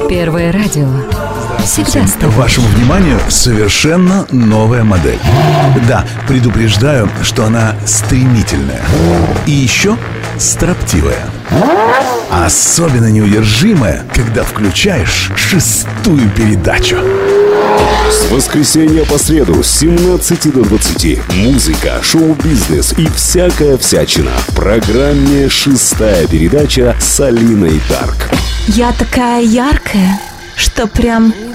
Первое радио. Всегда с тобой. Вашему вниманию совершенно новая модель. Да, предупреждаю, что она стремительная. И еще строптивая. Особенно неудержимая, когда включаешь 6-ю передачу. С воскресенья по среду с 17 до 20. Музыка, шоу-бизнес и всякая всячина. В программе «6-я передача» с Алиной Дарк. Я такая яркая, что прям